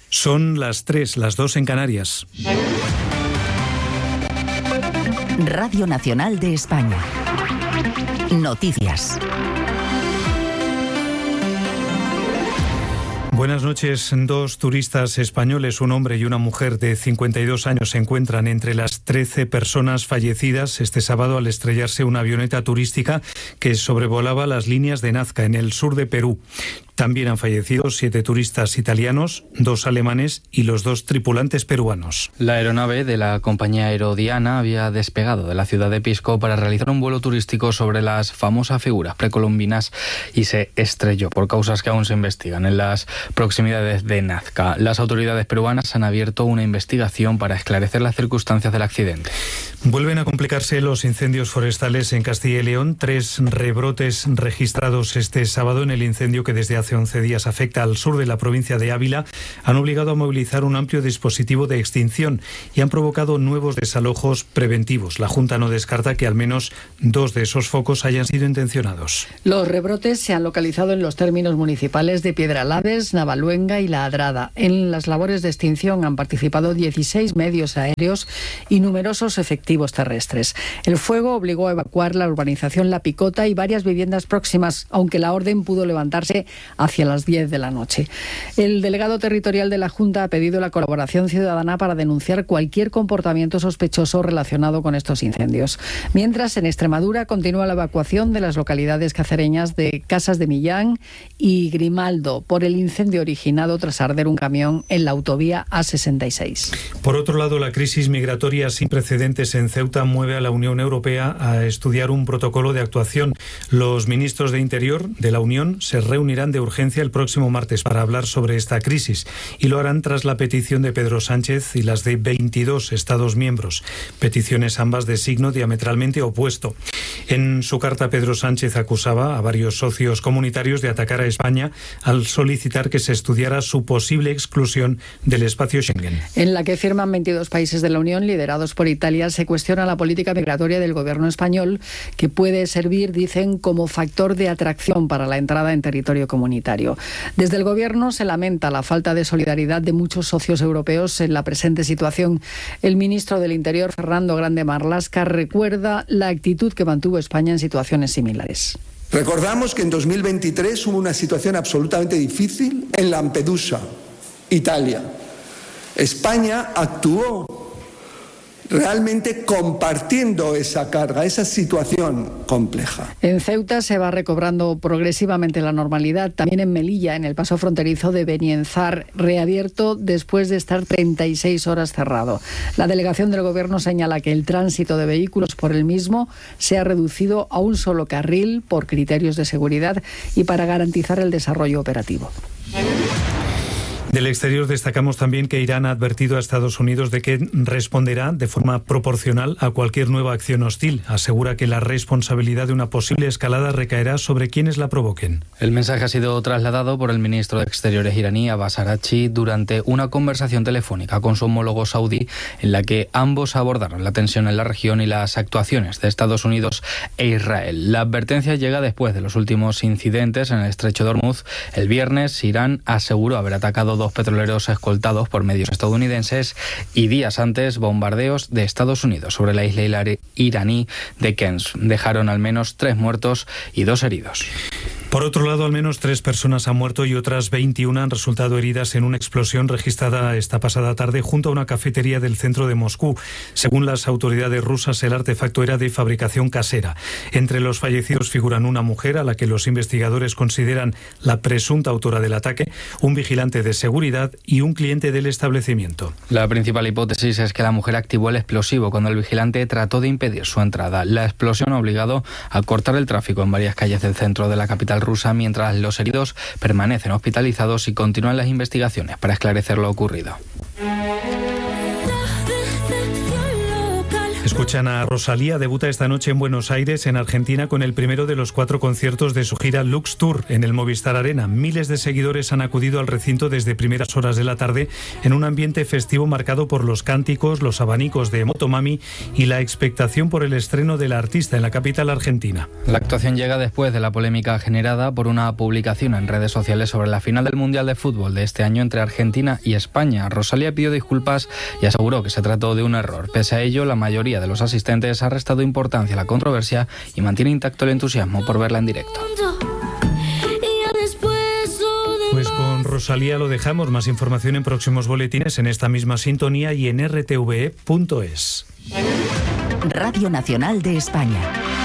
Son las 3, las 2 en Canarias. Radio Nacional de España. Noticias. Buenas noches. 2 turistas españoles, un hombre y una mujer de 52 años, se encuentran entre las 13 personas fallecidas este sábado al estrellarse una avioneta turística que sobrevolaba las líneas de Nazca, en el sur de Perú. También han fallecido 7 turistas italianos, 2 alemanes y los 2 tripulantes peruanos. La aeronave de la compañía Aerodiana había despegado de la ciudad de Pisco para realizar un vuelo turístico sobre las famosas figuras precolombinas y se estrelló por causas que aún se investigan en las proximidades de Nazca. Las autoridades peruanas han abierto una investigación para esclarecer las circunstancias del accidente. Vuelven a complicarse los incendios forestales en Castilla y León. 3 rebrotes registrados este sábado en el incendio que desde hace 11 días afecta al sur de la provincia de Ávila han obligado a movilizar un amplio dispositivo de extinción y han provocado nuevos desalojos preventivos. La Junta no descarta que al menos 2 de esos focos hayan sido intencionados. Los rebrotes se han localizado en los términos municipales de Piedralabes, Navaluenga y La Adrada. En las labores de extinción han participado 16 medios aéreos y numerosos efectivos terrestres. El fuego obligó a evacuar la urbanización La Picota y varias viviendas próximas, aunque la orden pudo levantarse hacia las 10 de la noche. El delegado territorial de la Junta ha pedido la colaboración ciudadana para denunciar cualquier comportamiento sospechoso relacionado con estos incendios. Mientras, en Extremadura continúa la evacuación de las localidades cacereñas de Casas de Millán y Grimaldo por el incendio originado tras arder un camión en la autovía A66. Por otro lado, la crisis migratoria sin precedentes en Ceuta mueve a la Unión Europea a estudiar un protocolo de actuación. Los ministros de Interior de la Unión se reunirán de urgencia el próximo martes para hablar sobre esta crisis y lo harán tras la petición de Pedro Sánchez y las de 22 Estados miembros, peticiones ambas de signo diametralmente opuesto. En su carta, Pedro Sánchez acusaba a varios socios comunitarios de atacar a España al solicitar que se estudiara su posible exclusión del espacio Schengen. En la que firman 22 países de la Unión, liderados por Italia, se cuestiona la política migratoria del gobierno español, que puede servir, dicen, como factor de atracción para la entrada en territorio comunitario. Desde el gobierno se lamenta la falta de solidaridad de muchos socios europeos en la presente situación. El ministro del Interior, Fernando Grande Marlaska, recuerda la actitud que mantuvo España en situaciones similares. Recordamos que en 2023 hubo una situación absolutamente difícil en Lampedusa, Italia. España actuó realmente compartiendo esa carga, esa situación compleja. En Ceuta se va recobrando progresivamente la normalidad. También en Melilla, en el paso fronterizo de Benienzar, reabierto después de estar 36 horas cerrado. La delegación del Gobierno señala que el tránsito de vehículos por el mismo se ha reducido a un solo carril por criterios de seguridad y para garantizar el desarrollo operativo. Del exterior destacamos también que Irán ha advertido a Estados Unidos de que responderá de forma proporcional a cualquier nueva acción hostil. Asegura que la responsabilidad de una posible escalada recaerá sobre quienes la provoquen. El mensaje ha sido trasladado por el ministro de Exteriores iraní, Abbas Araghchi, durante una conversación telefónica con su homólogo saudí, en la que ambos abordaron la tensión en la región y las actuaciones de Estados Unidos e Israel. La advertencia llega después de los últimos incidentes en el estrecho de Hormuz. El viernes, Irán aseguró haber atacado 2 petroleros escoltados por medios estadounidenses y días antes bombardeos de Estados Unidos sobre la isla iraní de Kens. Dejaron al menos 3 muertos y 2 heridos. Por otro lado, al menos 3 personas han muerto y otras 21 han resultado heridas en una explosión registrada esta pasada tarde junto a una cafetería del centro de Moscú. Según las autoridades rusas, el artefacto era de fabricación casera. Entre los fallecidos figuran una mujer, a la que los investigadores consideran la presunta autora del ataque, un vigilante de seguridad y un cliente del establecimiento. La principal hipótesis es que la mujer activó el explosivo cuando el vigilante trató de impedir su entrada. La explosión ha obligado a cortar el tráfico en varias calles del centro de la capital rusa, mientras los heridos permanecen hospitalizados y continúan las investigaciones para esclarecer lo ocurrido. La decepción local Escuchan a Rosalía, debuta esta noche en Buenos Aires, en Argentina, con el primero de los 4 conciertos de su gira Lux Tour en el Movistar Arena. Miles de seguidores han acudido al recinto desde primeras horas de la tarde en un ambiente festivo marcado por los cánticos, los abanicos de Motomami y la expectación por el estreno de la artista en la capital argentina. La actuación llega después de la polémica generada por una publicación en redes sociales sobre la final del Mundial de Fútbol de este año entre Argentina y España. Rosalía pidió disculpas y aseguró que se trató de un error. Pese a ello, la mayoría de los asistentes ha restado importancia a la controversia y mantiene intacto el entusiasmo por verla en directo. Pues con Rosalía lo dejamos. Más información en próximos boletines en esta misma sintonía y en rtve.es. Radio Nacional de España.